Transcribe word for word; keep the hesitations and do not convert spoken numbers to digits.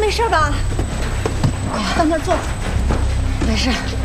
没事吧？哎呀，到那儿坐。 没事。